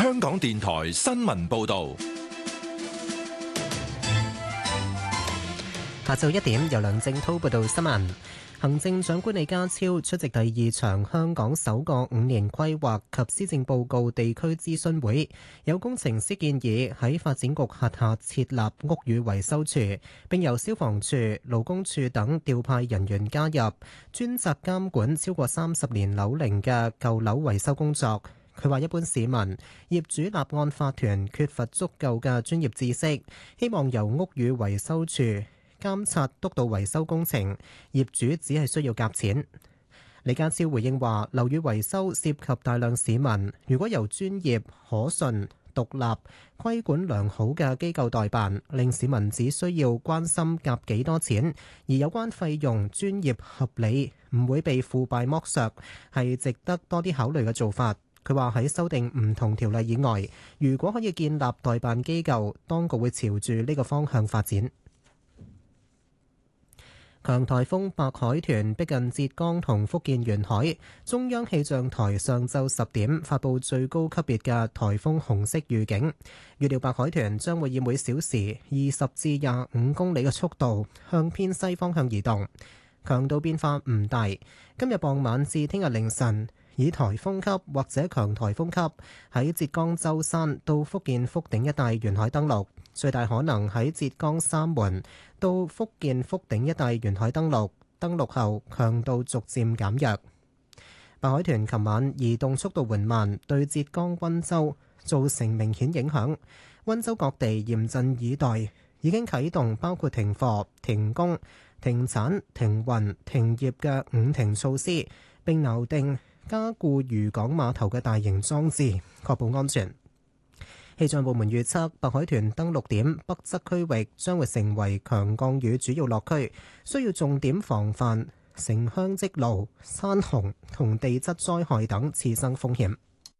香港電台新聞報道。 下晝1點，由梁正滔報道新聞。行政長官李家超出席第2場香港首個5年規劃及施政報告地區諮詢會，有工程師建議喺發展局轄下設立屋宇維修處，並由消防處、勞工處等調派人員加入，專責監管超過30年樓齡嘅舊樓維修工作。佢話：一般市民、業主立案法團缺乏足夠嘅專業知識，希望由屋宇維修處監察督導維修工程，業主只係需要夾錢。李家超回應話：樓宇維修涉及大量市民，如果由專業、可信、獨立、規管良好嘅機構代辦，令市民只需要關心夾幾多錢，而有關費用專業合理，唔會被腐敗剝削，係值得多啲考慮嘅做法。佢話喺修訂唔同條例以外，如果可以建立代辦機構，當局會朝住呢個方向發展。強颱風白海豚逼近浙江同福建沿海，中央氣象台上晝10點發布最高級別嘅颱風紅色預警，預料白海豚將會以每小時20至25公里嘅速度向偏西方向移動，強度變化唔大。今日傍晚至聽日凌晨，以颱風級或者強颱風級喺浙江舟山到福建福鼎一帶沿海登陸，最大可能喺浙江三門到福建福鼎一帶沿海登陸，登陸後強度逐漸減弱。白海豚琴晚移動速度緩慢，對浙江溫州造成明顯影響。溫州各地嚴陣以待，已經啟動包括停課、停工、停產、停運、停業嘅5停措施，並錨定加固漁港碼頭嘅大型裝置，確保安全。氣象部門預測，白海豚登陸點北側區域將會成為強降雨主要落區，需要重點防範城鄉積澇、山洪同地質災害等次生風險。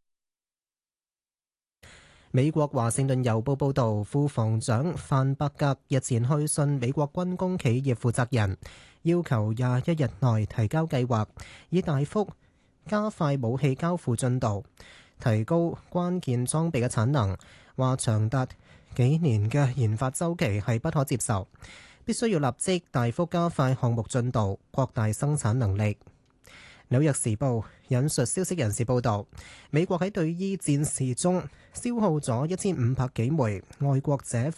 美國華盛頓郵報報導，副防長范伯格日前去信美國軍工企業負責人，要求21日內提交計劃，以大幅加快武器交付進度，提高關鍵裝備嘅產能。話長達幾年嘅研發週期係不可接受，必須要立即大幅加快項目進度，擴大生產能力。紐約時報引述消息人士報導，美國喺對伊戰事中消耗咗1500幾枚愛國者